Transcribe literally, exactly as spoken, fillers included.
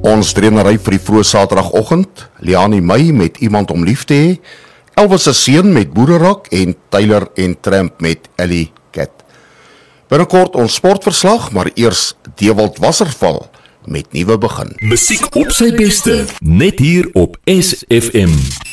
Ons trainery vir die vroeë Saterdagoggend, Liani May met Iemand om lief te hê, Elvis se seun met Boererak en Tyler en Tramp met Ellie Cat. Binnekort ons sportverslag, maar eers Dewald Wasserval met Nuwe Begin. Musiek op sy beste, net hier op S F M.